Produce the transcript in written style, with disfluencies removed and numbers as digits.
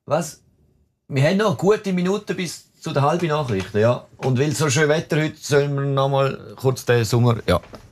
Was? Wir haben noch gute Minuten bis zu der halben Nachrichten, ja. Und weil es so schön Wetter heute, sollen wir noch mal kurz den Sommer... Ja.